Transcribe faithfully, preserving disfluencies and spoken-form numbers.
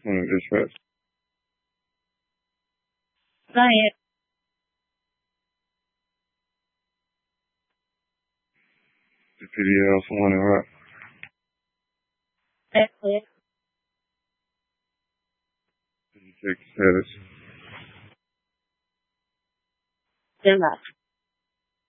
One of dispatch. Not yet. The P D L for one in Rock. That's it. Did you check the status? They're not.